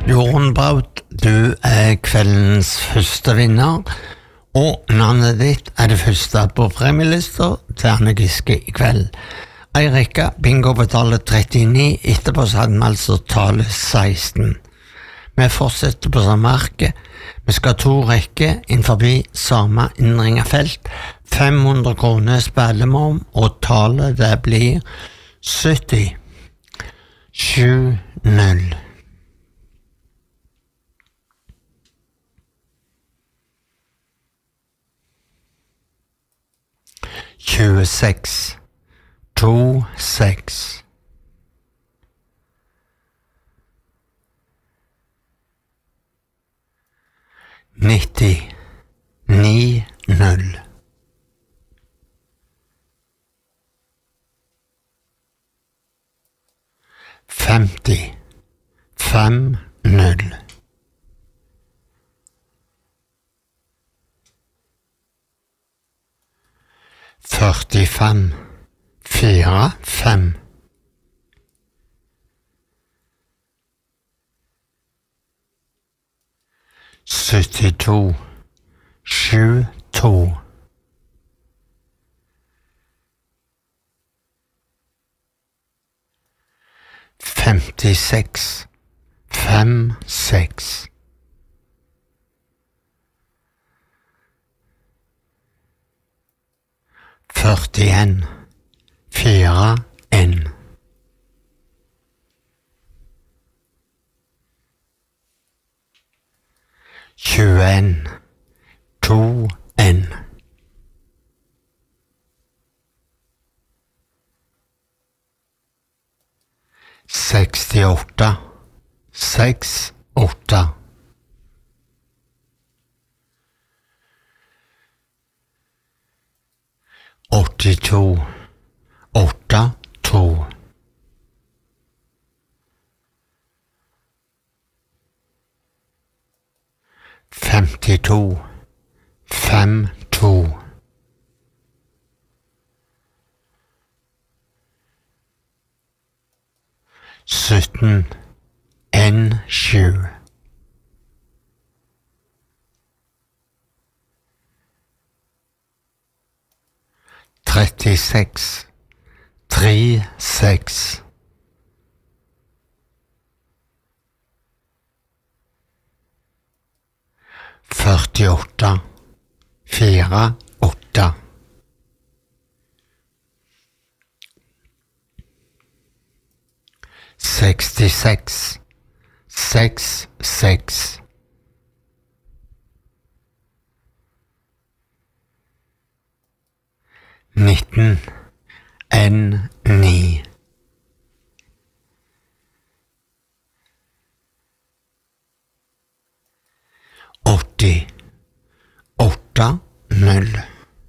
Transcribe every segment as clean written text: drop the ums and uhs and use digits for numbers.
Jorunn Braut, du kveldens første vinner, og navnet ditt det første på premielister til Anne Giske i kveld. Eirika, bingo på tallet 39, etterpå så hadde vi altså tallet 16. Vi fortsetter på samme arke. Vi skal 2 rekker inn forbi samme innringerfelt. 500 kroner spiller vi om, og tallet det blir 70. 7-0. 26. 2-6. 90. 9-0. 50. 5-0. 45. 4-5. 72. 7-2. 56. 5-6. 41. 4-1. 21. 2-1. 68. 6-8. 82. 8-2. 52. 5-2. 17. 1-7. 36. 3-6. 48. 4-8. 66. 6-6. 19. 1-9. 80. 8-0.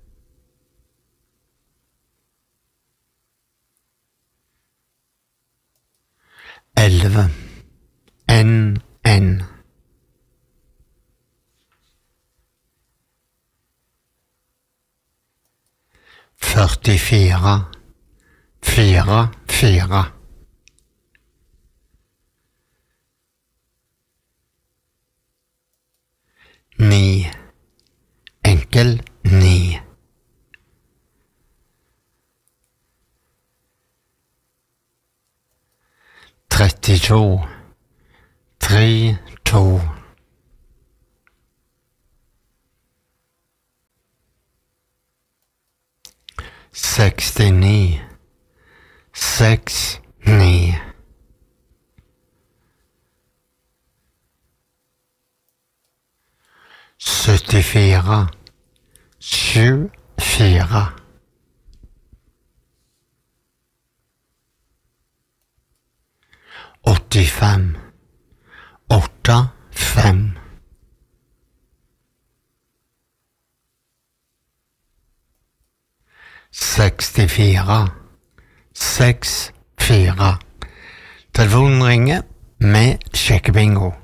11. 1-1. 44. 4-4. 9. Enkel 9. 32. 3-2. 69. 6-9. 74. 7-4. 85. 8-5. 64. 6-4. Telefonen ringer med sjekkebingo.